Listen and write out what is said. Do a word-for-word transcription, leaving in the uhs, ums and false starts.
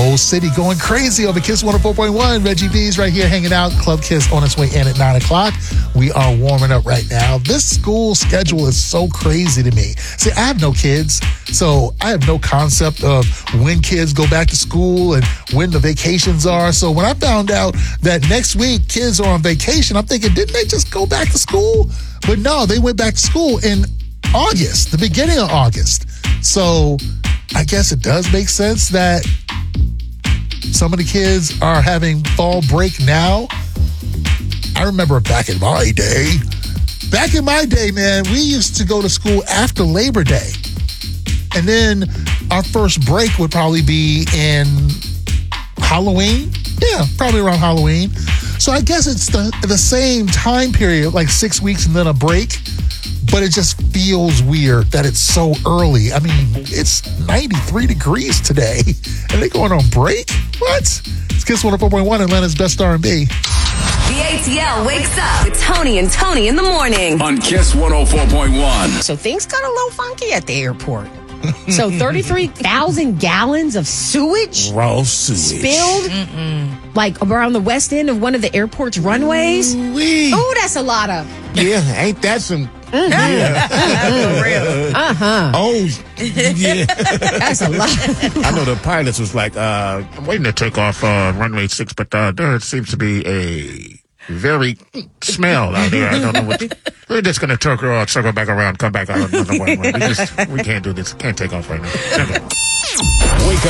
whole city going crazy over Kiss one oh four point one. Reggie B's right here hanging out. Club Kiss on its way in at nine o'clock. We are warming up right now. This school schedule is so crazy to me. See, I have no kids, so I have no concept of when kids go back to school and when the vacations are. So when I found out that next week kids are on vacation, I'm thinking, didn't they just go back to school? But no, they went back to school in August, the beginning of August. So I guess it does make sense that some of the kids are having fall break now. I remember back in my day, back in my day, man, we used to go to school after Labor Day. And then our first break would probably be in Halloween. Yeah, probably around Halloween. So I guess it's the, the same time period, like six weeks and then a break. But it just feels weird that it's so early. I mean, it's ninety-three degrees today, and they're going on break? What? It's Kiss one oh four point one, Atlanta's best R and B. The A T L wakes up with Tony and Tony in the morning. On Kiss one oh four point one. So things got a little funky at the airport. So thirty-three thousand gallons of sewage Raw sewage. spilled Mm-mm. like around the west end of one of the airport's runways. Ooh-wee. Oh, that's a lot of. Yeah, ain't that some... Mm-hmm. Yeah. Uh-huh. Oh, yeah. That's a lot. I know the pilots was like, uh, I'm waiting to take off uh, runway six, but uh, there seems to be a very smell out there. I don't know what. We're just going to circle, uh, circle back around, come back out another way. We just, we can't do this. Can't take off right now. Okay. Wake